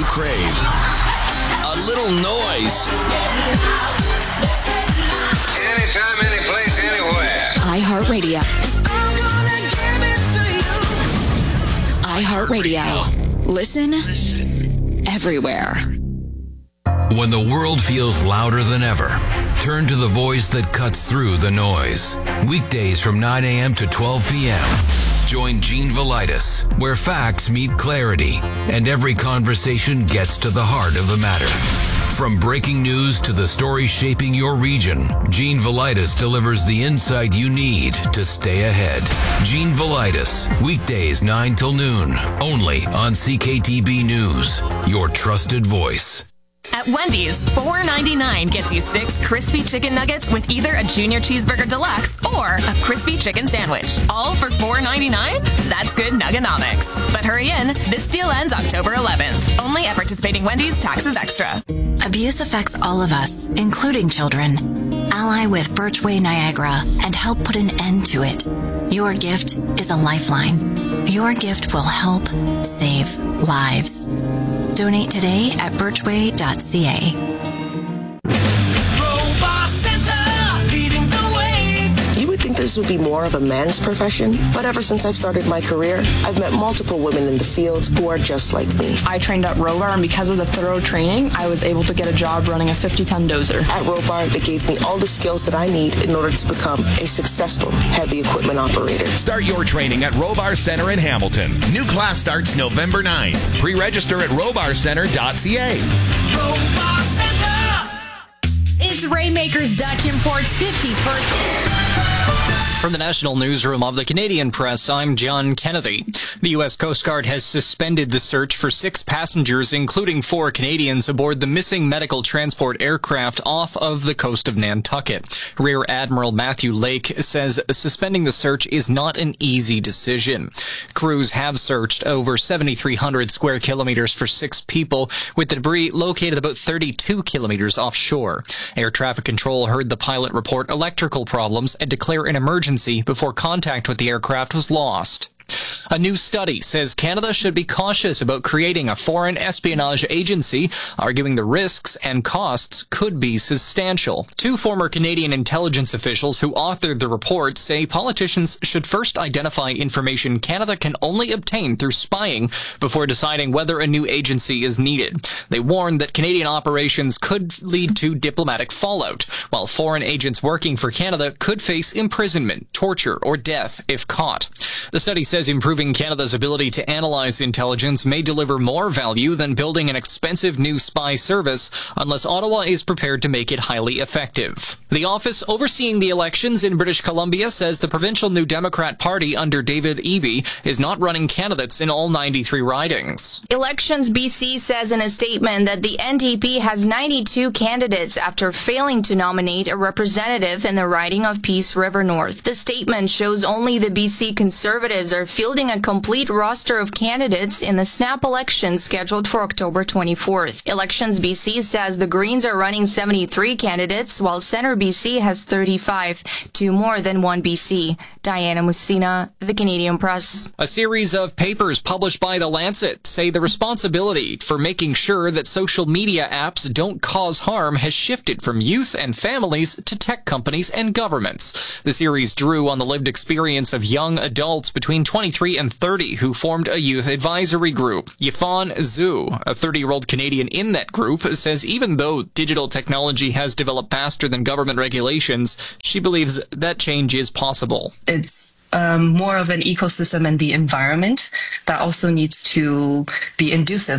crave. A little noise. Anytime, any place, anywhere. iHeartRadio. iHeartRadio. Listen everywhere. When the world feels louder than ever, turn to the voice that cuts through the noise. Weekdays from 9 a.m. to 12 p.m. Join Gene Velitis, where facts meet clarity and every conversation gets to the heart of the matter. From breaking news to the story shaping your region, Gene Velitis delivers the insight you need to stay ahead. Gene Velitis, weekdays 9 till noon, only on CKTB News, your trusted voice. At Wendy's, $4.99 gets you 6 crispy chicken nuggets with either a Junior Cheeseburger Deluxe or a crispy chicken sandwich. All for $4.99? That's good nuggonomics. But hurry in. This deal ends October 11th. Only at participating Wendy's, taxes extra. Abuse affects all of us, including children. Ally with Birchway Niagara and help put an end to it. Your gift is a lifeline. Your gift will help save lives. Donate today at birchway.ca. You would think this would be more of a man's profession, but ever since I've started my career, I've met multiple women in the field who are just like me. I trained at Robar, and because of the thorough training, I was able to get a job running a 50-ton dozer. At Robar, they gave me all the skills that I need in order to become a successful heavy equipment operator. Start your training at Robar Center in Hamilton. New class starts November 9. Pre-register at robarcenter.ca. Robar Center! It's Rainmakers Dutch Imports 51st. From the National Newsroom of the Canadian Press, I'm John Kennedy. The U.S. Coast Guard has suspended the search for 6 passengers, including 4 Canadians, aboard the missing medical transport aircraft off of the coast of Nantucket. Rear Admiral Matthew Lake says suspending the search is not an easy decision. Crews have searched over 7,300 square kilometers for 6 people, with the debris located about 32 kilometers offshore. Air traffic control heard the pilot report electrical problems and declare an emergency before contact with the aircraft was lost. A new study says Canada should be cautious about creating a foreign espionage agency, arguing the risks and costs could be substantial. 2 former Canadian intelligence officials who authored the report say politicians should first identify information Canada can only obtain through spying before deciding whether a new agency is needed. They warn that Canadian operations could lead to diplomatic fallout, while foreign agents working for Canada could face imprisonment, torture, or death if caught. The study says improving Canada's ability to analyze intelligence may deliver more value than building an expensive new spy service unless Ottawa is prepared to make it highly effective. The office overseeing the elections in British Columbia says the provincial New Democrat Party under David Eby is not running candidates in all 93 ridings. Elections BC says in a statement that the NDP has 92 candidates after failing to nominate a representative in the riding of Peace River North. The statement shows only the BC Conservatives are fielding a complete roster of candidates in the snap election scheduled for October 24th. Elections BC says the Greens are running 73 candidates, while Centre BC has 35, 2 more than 1 BC. Diana Mussina, The Canadian Press. A series of papers published by The Lancet say the responsibility for making sure that social media apps don't cause harm has shifted from youth and families to tech companies and governments. The series drew on the lived experience of young adults between 23 and 30 who formed a youth advisory group. Yifan Zhu, a 30-year-old Canadian in that group, says even though digital technology has developed faster than government regulations, she believes that change is possible. It's more of an ecosystem and the environment that also needs to be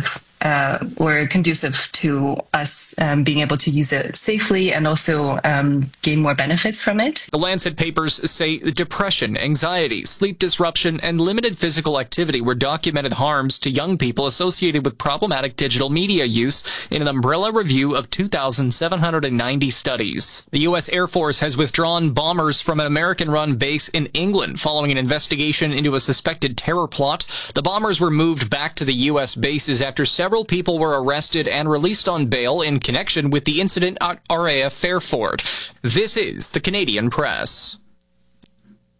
or conducive to us being able to use it safely and also gain more benefits from it. The Lancet papers say depression, anxiety, sleep disruption, and limited physical activity were documented harms to young people associated with problematic digital media use in an umbrella review of 2,790 studies. The U.S. Air Force has withdrawn bombers from an American-run base in England following an investigation into a suspected terror plot. The bombers were moved back to the U.S. bases after several people were arrested and released on bail in connection with the incident at RAF Fairford. This is the Canadian Press.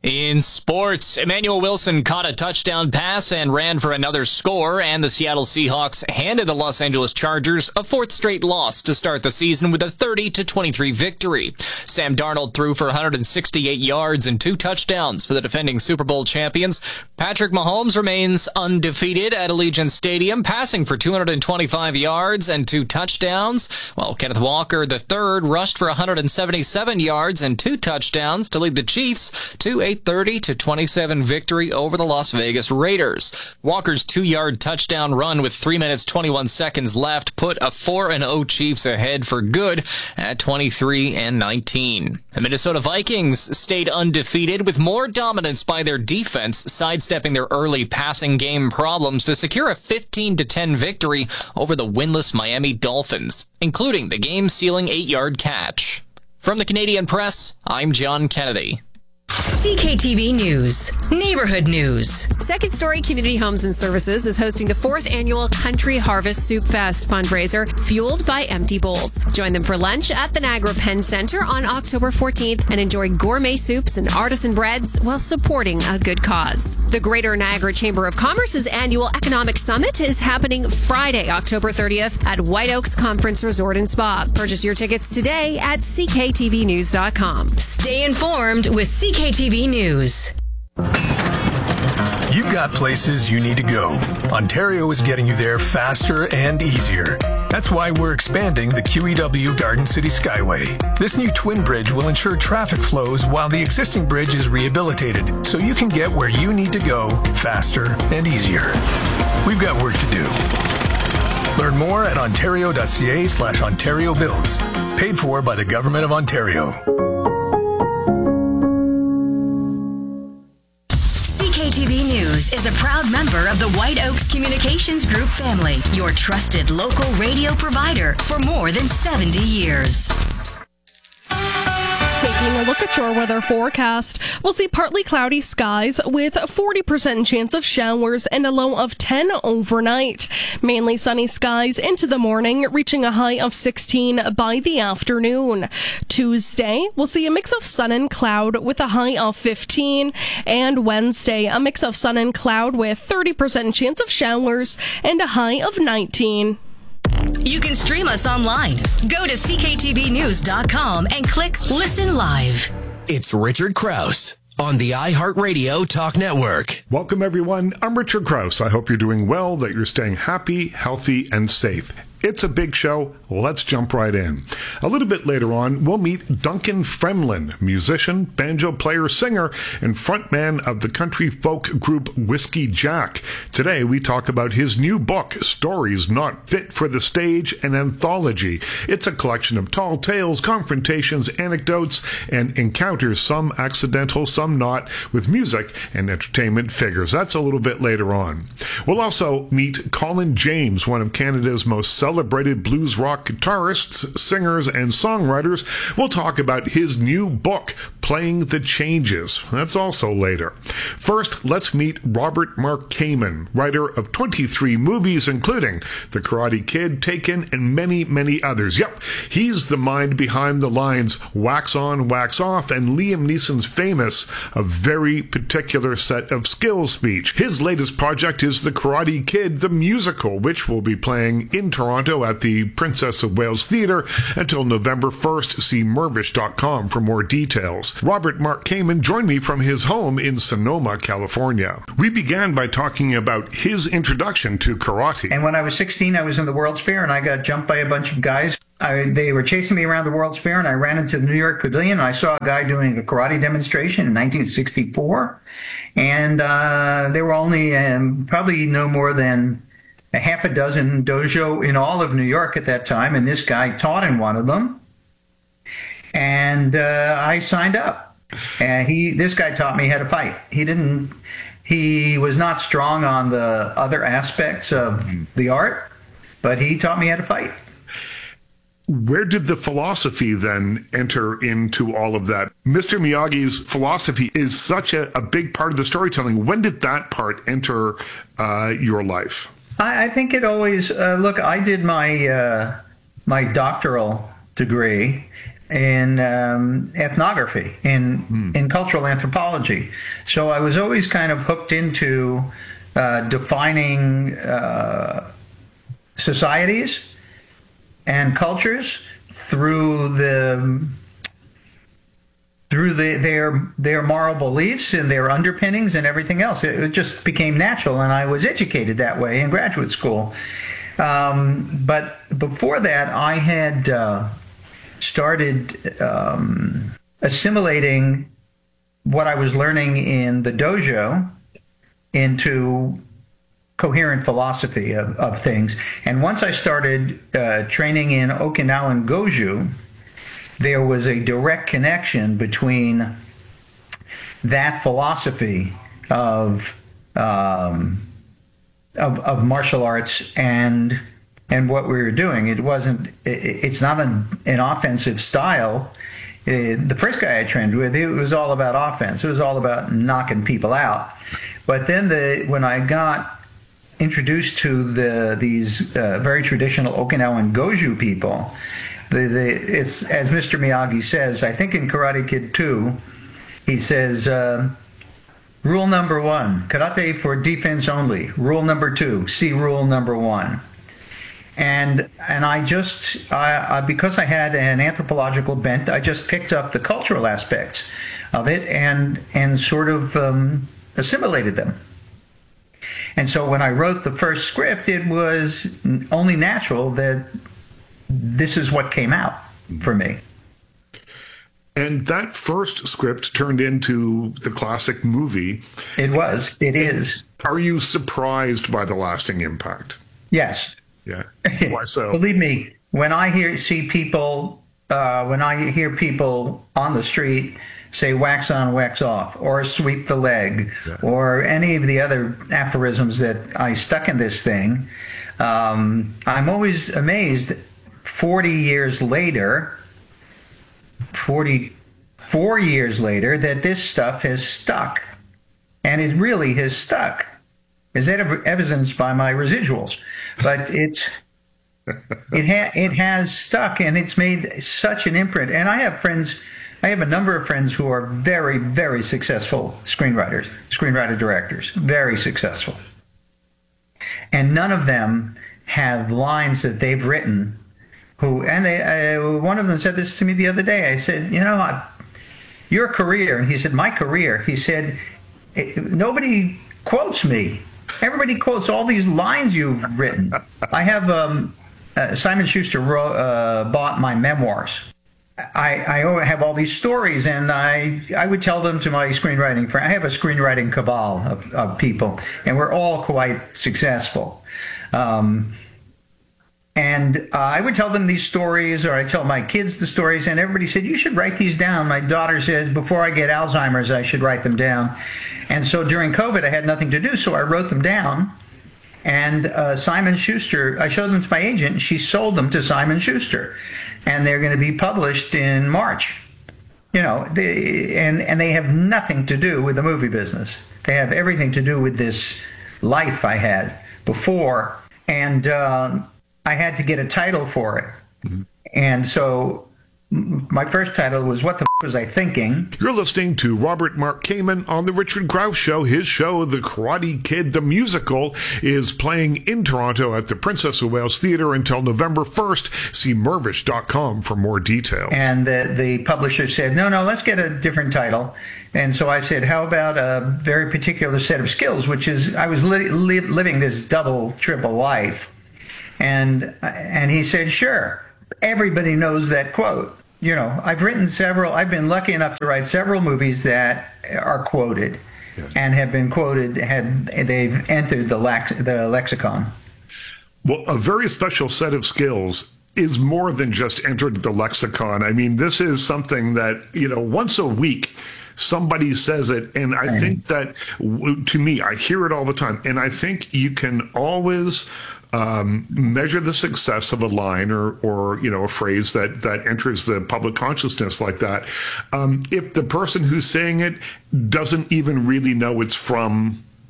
In sports, Emmanuel Wilson caught a touchdown pass and ran for another score, and the Seattle Seahawks handed the Los Angeles Chargers a fourth straight loss to start the season with a 30-23 victory. Sam Darnold threw for 168 yards and 2 touchdowns for the defending Super Bowl champions. Patrick Mahomes remains undefeated at Allegiant Stadium, passing for 225 yards and 2 touchdowns, while Kenneth Walker III rushed for 177 yards and 2 touchdowns to lead the Chiefs to a 30-27 victory over the Las Vegas Raiders. Walker's 2-yard touchdown run with 3 minutes 21 seconds left put a 4-0 Chiefs ahead for good at 23-19. The Minnesota Vikings stayed undefeated with more dominance by their defense, sidestepping their early passing game problems to secure a 15-10 victory over the winless Miami Dolphins, including the game-sealing 8-yard catch. From the Canadian Press, I'm John Kennedy. CKTV News. Neighborhood News. Second Story Community Homes and Services is hosting the 4th annual Country Harvest Soup Fest fundraiser, fueled by empty bowls. Join them for lunch at the Niagara Penn Center on October 14th and enjoy gourmet soups and artisan breads while supporting a good cause. The Greater Niagara Chamber of Commerce's annual Economic Summit is happening Friday, October 30th at White Oaks Conference Resort and Spa. Purchase your tickets today at cktvnews.com. Stay informed with CKTV News. You've got places you need to go. Ontario is getting you there faster and easier. That's why we're expanding the QEW Garden City Skyway. This new twin bridge will ensure traffic flows while the existing bridge is rehabilitated, so you can get where you need to go faster and easier. We've got work to do. Learn more at ontario.ca/Ontario Builds. Paid for by the Government of Ontario. CKTV News is a proud member of the White Oaks Communications Group family, your trusted local radio provider for more than 70 years. Taking a look at your weather forecast, we'll see partly cloudy skies with a 40% chance of showers and a low of 10 overnight. Mainly sunny skies into the morning, reaching a high of 16 by the afternoon. Tuesday, we'll see a mix of sun and cloud with a high of 15. And Wednesday, a mix of sun and cloud with 30% chance of showers and a high of 19. You can stream us online. Go to cktvnews.com and click Listen Live. It's Richard Krause on the iHeartRadio Talk Network. Welcome, everyone. I'm Richard Krause. I hope you're doing well, that you're staying happy, healthy, and safe. It's a big show. Let's jump right in. A little bit later on, we'll meet Duncan Fremlin, musician, banjo player, singer, and frontman of the country folk group Whiskey Jack. Today, we talk about his new book, Stories Not Fit for the Stage, an anthology. It's a collection of tall tales, confrontations, anecdotes, and encounters, some accidental, some not, with music and entertainment figures. That's a little bit later on. We'll also meet Colin James, one of Canada's most celebrated blues rock guitarists, singers, and songwriters. We'll talk about his new book, Playing the Changes. That's also later. First, let's meet Robert Mark Kamen, writer of 23 movies, including The Karate Kid, Taken, and many, many others. Yep, he's the mind behind the lines Wax On, Wax Off, and Liam Neeson's famous A Very Particular Set of Skills speech. His latest project is The Karate Kid, the musical, which will be playing in Toronto at the Princess of Wales Theatre until November 1st. See Mervish.com for more details. Robert Mark Kamen joined me from his home in Sonoma, California. We began by talking about his introduction to karate. And when I was 16, I was in the World's Fair, and I got jumped by a bunch of guys. They were chasing me around the World's Fair, and I ran into the New York Pavilion, and I saw a guy doing a karate demonstration in 1964. And there were only probably no more than a half a dozen dojo in all of New York at that time, and this guy taught in one of them. And I signed up. And this guy taught me how to fight. He was not strong on the other aspects of the art, but he taught me how to fight. Where did the philosophy then enter into all of that? Mr. Miyagi's philosophy is such a big part of the storytelling. When did that part enter your life? I think it always, look, I did my doctoral degree in ethnography, in cultural anthropology. So I was always kind of hooked into defining societies and cultures through their moral beliefs and their underpinnings and everything else. It just became natural, and I was educated that way in graduate school. But before that, I had started assimilating what I was learning in the dojo into coherent philosophy of things. And once I started training in Okinawan Goju, there was a direct connection between that philosophy of martial arts and what we were doing. It's not an offensive style. The first guy I trained with, it was all about offense. It was all about knocking people out. But then when I got introduced to these very traditional Okinawan Goju people, it's, as Mr. Miyagi says, I think in Karate Kid 2, he says, rule number 1, karate for defense only. Rule number 2, see rule number 1. And I just, because I had an anthropological bent, I just picked up the cultural aspects of it and sort of assimilated them. And so when I wrote the first script, it was only natural that this is what came out for me. And that first script turned into the classic movie. It is. Are you surprised by the lasting impact? Yes. Yeah. Why so? Believe me, when I hear people on the street say wax on, wax off, or sweep the leg, or any of the other aphorisms that I stuck in this thing, I'm always amazed 44 years later, that this stuff has stuck. And it really has stuck, as evidenced by my residuals. But it has stuck, and it's made such an imprint. And I have a number of friends who are very, very successful screenwriter directors, very successful. And none of them have lines that they've written one of them said this to me the other day. I said, your career, and he said, my career, he said, nobody quotes me. Everybody quotes all these lines you've written. I have Simon Schuster bought my memoirs. I have all these stories, and I would tell them to my screenwriting friend. I have a screenwriting cabal of people, and we're all quite successful. And I would tell them these stories, or I tell my kids the stories, and everybody said, you should write these down. My daughter says, before I get Alzheimer's, I should write them down. And so during COVID, I had nothing to do, so I wrote them down. And Simon Schuster, I showed them to my agent, and she sold them to Simon Schuster. And they're going to be published in March. And they have nothing to do with the movie business. They have everything to do with this life I had before. And I had to get a title for it. Mm-hmm. And so my first title was What the Was I Thinking? You're listening to Robert Mark Kamen on The Richard Grouse Show. His show, The Karate Kid, the musical, is playing in Toronto at the Princess of Wales Theatre until November 1st. See Mirvish.com for more details. And the publisher said, no, let's get a different title. And so I said, how about a very particular set of skills, which is, I was living this double, triple life. And he said, sure. Everybody knows that quote. I've been lucky enough to write several movies that are quoted and have been quoted, they've entered the lexicon. Well, a very special set of skills is more than just entered the lexicon. I mean, this is something that, once a week, somebody says it, and I think that, to me, I hear it all the time, and I think you can always measure the success of a line or a phrase that enters the public consciousness like that. If the person who's saying it doesn't even really know it's from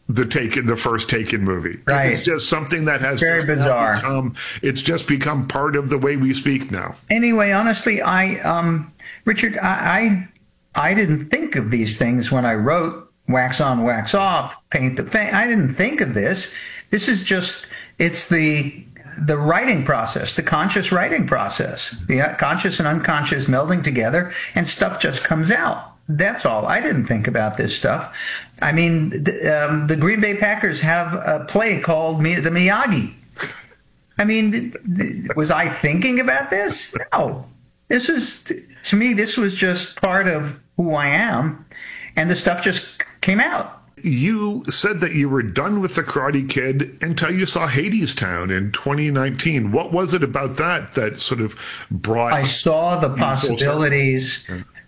the first Taken movie. Right. It's just something that has very bizarre. It's just become part of the way we speak now. Anyway, honestly, Richard, I didn't think of these things when I wrote Wax On, Wax Off, Paint the Fame. I didn't think of this. This is just, it's the writing process, the conscious writing process, the conscious and unconscious melding together, and stuff just comes out. That's all. I didn't think about this stuff. I mean, the Green Bay Packers have a play called the Miyagi. I mean, was I thinking about this? No. This was, to me, this was just part of who I am, and the stuff just came out. You said that you were done with The Karate Kid until you saw Hadestown in 2019. What was it about that sort of brought... I saw the possibilities.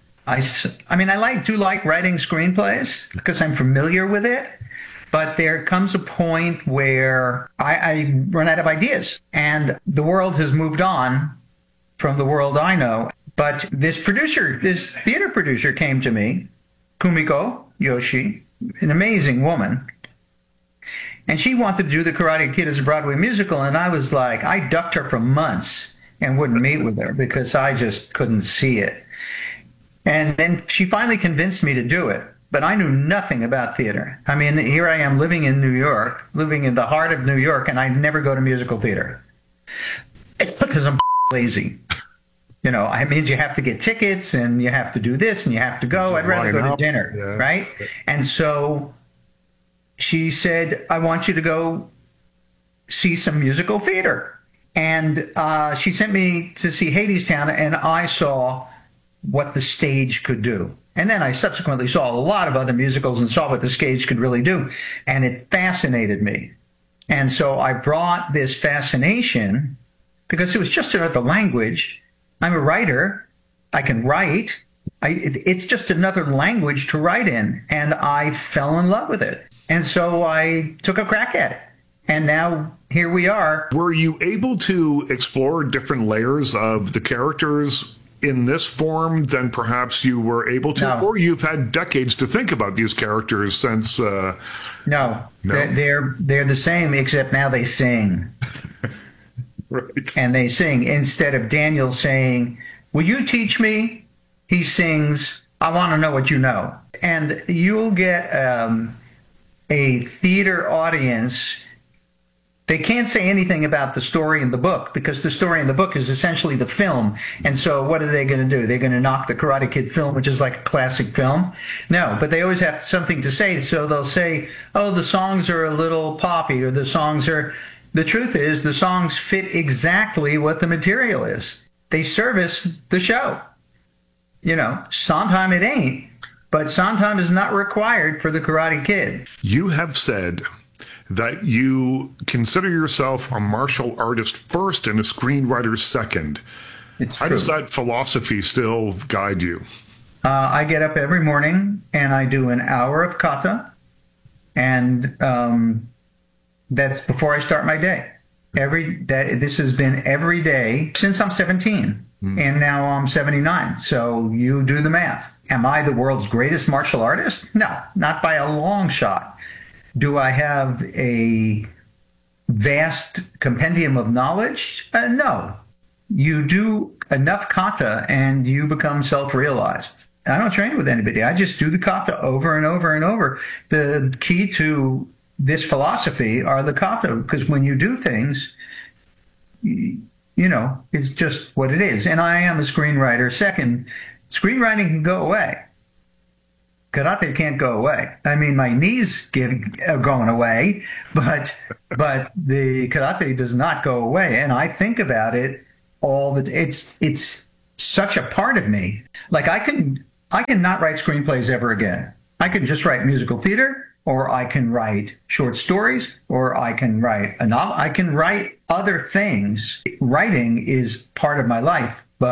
I mean, I do like writing screenplays because I'm familiar with it, but there comes a point where I run out of ideas, and the world has moved on from the world I know. But this theater producer came to me, Kumiko Yoshi, an amazing woman, and she wanted to do The Karate Kid as a Broadway musical, and I was like, I ducked her for months and wouldn't meet with her because I just couldn't see it. And then she finally convinced me to do it, but I knew nothing about theater. I mean, here I am living in New York, living in the heart of New York, and I never go to musical theater because I'm lazy. You know, it means you have to get tickets and you have to do this and you have to go. I'd rather go to dinner, right? And so she said, I want you to go see some musical theater. And she sent me to see Hadestown, and I saw what the stage could do. And then I subsequently saw a lot of other musicals and saw what the stage could really do. And it fascinated me. And so I brought this fascination because it was just another language. I'm a writer. I can write. It's just another language to write in. And I fell in love with it. And so I took a crack at it. And now here we are. Were you able to explore different layers of the characters in this form than perhaps you were able to? No. Or you've had decades to think about these characters since... No. They're the same, except now they sing. Right. And they sing. Instead of Daniel saying, will you teach me? He sings, I want to know what you know. And you'll get a theater audience. They can't say anything about the story in the book because the story in the book is essentially the film. And so what are they going to do? They're going to knock the Karate Kid film, which is like a classic film? No, but they always have something to say. So they'll say, oh, the songs are a little poppy, or the songs are... The truth is the songs fit exactly what the material is. They service the show. You know, Sondheim it ain't, but Sondheim is not required for the Karate Kid. You have said that you consider yourself a martial artist first and a screenwriter second. How does that philosophy still guide you? I get up every morning and I do an hour of kata, and that's before I start my day. This has been every day since I'm 17, and now I'm 79. So you do the math. Am I the world's greatest martial artist? No, not by a long shot. Do I have a vast compendium of knowledge? No. You do enough kata and you become self-realized. I don't train with anybody. I just do the kata over and over and over. The key to this philosophy are the kata, because when you do things, you know, it's just what it is. And I am a screenwriter. Second, screenwriting can go away. Karate can't go away. I mean, my knees are going away, but the karate does not go away. And I think about it all it's such a part of me. Like I can not write screenplays ever again. I can just write musical theater, or I can write short stories, or I can write a novel. I can write other things. Writing is part of my life, but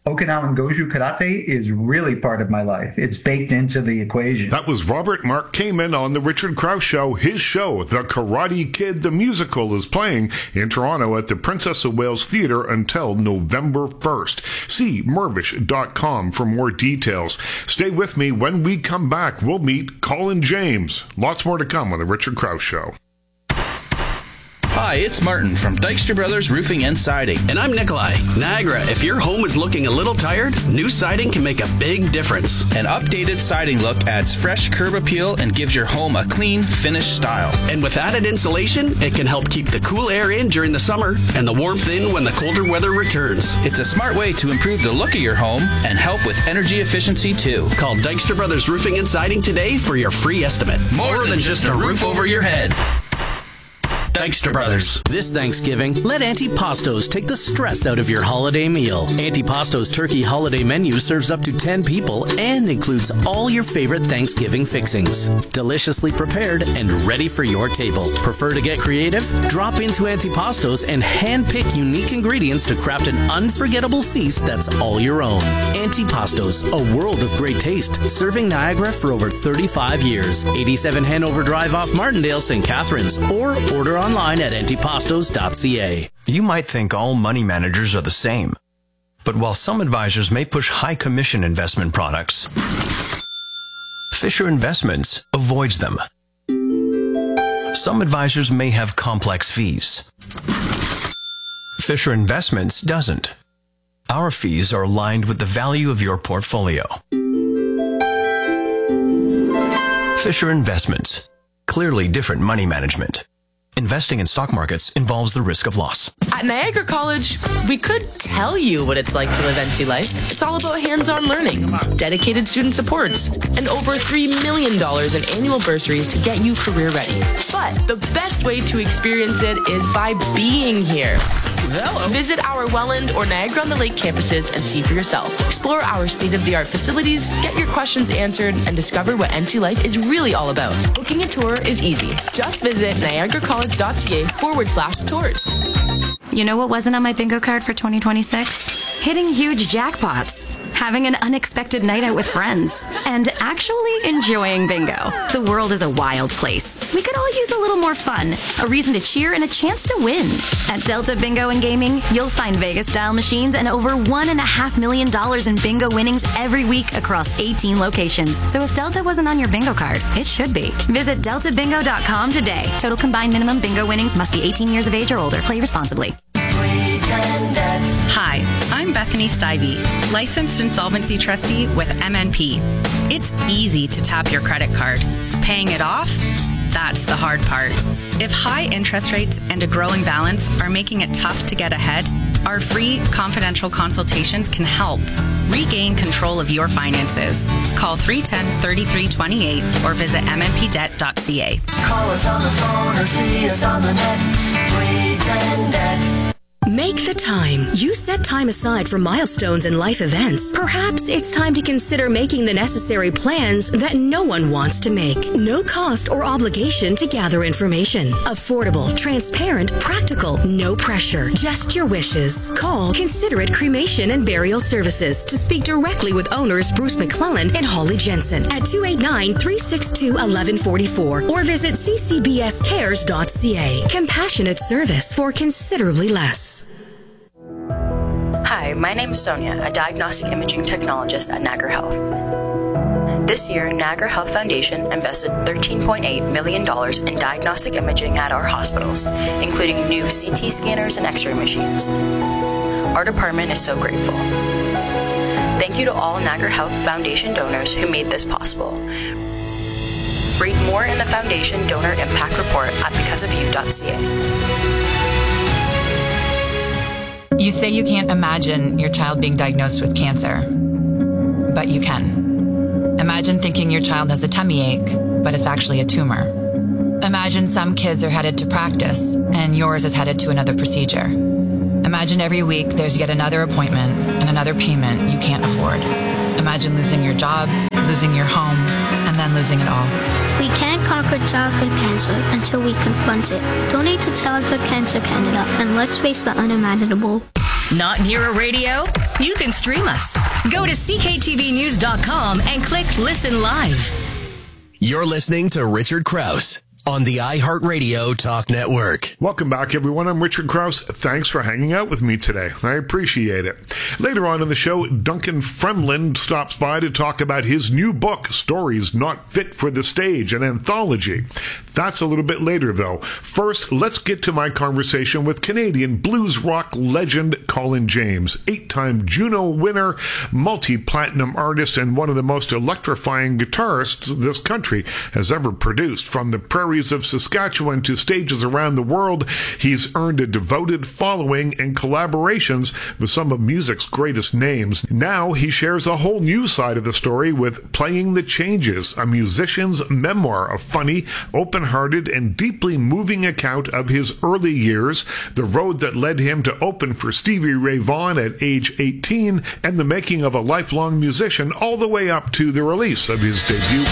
Okinawan Goju Karate is really part of my life. It's baked into the equation. That was Robert Mark Kamen on The Richard Krause Show. His show, The Karate Kid, the musical, is playing in Toronto at the Princess of Wales Theatre until November 1st. See Mirvish.com for more details. Stay with me. When we come back, we'll meet Colin James. Lots more to come on The Richard Krause Show. Hi, it's Martin from Dykstra Brothers Roofing and Siding. And I'm Nikolai. Niagara, if your home is looking a little tired, new siding can make a big difference. An updated siding look adds fresh curb appeal and gives your home a clean, finished style. And with added insulation, it can help keep the cool air in during the summer and the warmth in when the colder weather returns. It's a smart way to improve the look of your home and help with energy efficiency too. Call Dykstra Brothers Roofing and Siding today for your free estimate. More than just a roof over your head. Dykstra Brothers. This Thanksgiving, let Antipastos take the stress out of your holiday meal. Antipastos turkey holiday menu serves up to 10 people and includes all your favorite Thanksgiving fixings. Deliciously prepared and ready for your table. Prefer to get creative? Drop into Antipastos and hand-pick unique ingredients to craft an unforgettable feast that's all your own. Antipastos, a world of great taste, serving Niagara for over 35 years. 87 Hanover Drive off Martindale, St. Catharines, or order online at antipastos.ca. You might think all money managers are the same. But while some advisors may push high commission investment products, Fisher Investments avoids them. Some advisors may have complex fees. Fisher Investments doesn't. Our fees are aligned with the value of your portfolio. Fisher Investments. Clearly different money management. Investing in stock markets involves the risk of loss. At Niagara College, we could tell you what it's like to live NC life. It's all about hands-on learning, dedicated student supports, and over $3 million in annual bursaries to get you career ready. But the best way to experience it is by being here. Hello. Visit our Welland or Niagara-on-the-Lake campuses and see for yourself. Explore our state-of-the-art facilities, get your questions answered, and discover what NC life is really all about. Booking a tour is easy. Just visit niagaracollege.ca/tours. You know what wasn't on my bingo card for 2026? Hitting huge jackpots, having an unexpected night out with friends, and actually enjoying bingo. The world is a wild place. We could all use a little more fun, a reason to cheer, and a chance to win. At Delta Bingo and Gaming, you'll find Vegas-style machines and over $1.5 million in bingo winnings every week across 18 locations. So if Delta wasn't on your bingo card, it should be. Visit deltabingo.com today. Total combined minimum bingo winnings must be 18 years of age or older. Play responsibly. Hi, I'm Bethany Stivey, licensed insolvency trustee with MNP. It's easy to tap your credit card. Paying it off? That's the hard part. If high interest rates and a growing balance are making it tough to get ahead, our free confidential consultations can help. Regain control of your finances. Call 310-3328 or visit mnpdebt.ca. Call us on the phone or see us on the net. 310-DEBT. Make the time. You set time aside for milestones and life events. Perhaps it's time to consider making the necessary plans that no one wants to make. No cost or obligation to gather information. Affordable, transparent, practical, no pressure. Just your wishes. Call Considerate Cremation and Burial Services to speak directly with owners Bruce McClellan and Holly Jensen at 289-362-1144 or visit ccbscares.ca. Compassionate service for considerably less. Hi, my name is Sonia, a diagnostic imaging technologist at Niagara Health. This year, Niagara Health Foundation invested $13.8 million in diagnostic imaging at our hospitals, including new CT scanners and X-ray machines. Our department is so grateful. Thank you to all Niagara Health Foundation donors who made this possible. Read more in the Foundation Donor Impact Report at becauseofyou.ca. You say you can't imagine your child being diagnosed with cancer, but you can. Imagine thinking your child has a tummy ache, but it's actually a tumor. Imagine some kids are headed to practice, and yours is headed to another procedure. Imagine every week there's yet another appointment and another payment you can't afford. Imagine losing your job, losing your home, and then losing it all. We can't conquer childhood cancer until we confront it. Donate to Childhood Cancer Canada, and let's face the unimaginable. Not near a radio? You can stream us. Go to cktvnews.com and click Listen Live. You're listening to Richard Krause on the iHeartRadio Talk Network. Welcome back, everyone. I'm Richard Krause. Thanks for hanging out with me today. I appreciate it. Later on in the show, Duncan Fremlin stops by to talk about his new book, Stories Not Fit for the Stage, an anthology. That's a little bit later, though. First, let's get to my conversation with Canadian blues rock legend Colin James, 8-time Juno winner, multi-platinum artist, and one of the most electrifying guitarists this country has ever produced. From the prairie of Saskatchewan to stages around the world, he's earned a devoted following and collaborations with some of music's greatest names. Now he shares a whole new side of the story with Playing the Changes, a musician's memoir, a funny, open-hearted, and deeply moving account of his early years, the road that led him to open for Stevie Ray Vaughan at age 18, and the making of a lifelong musician all the way up to the release of his debut